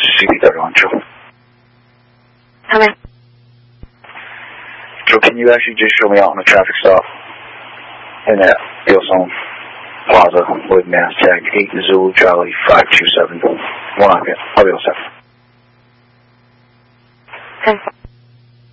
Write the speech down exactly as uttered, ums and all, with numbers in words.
C B thirty-one, Joe. Okay. Joe, can you actually just show me out on the traffic stop in that Yellowstone Plaza with mass tag eight Zulu Charlie five two seven. One, I'll be all set.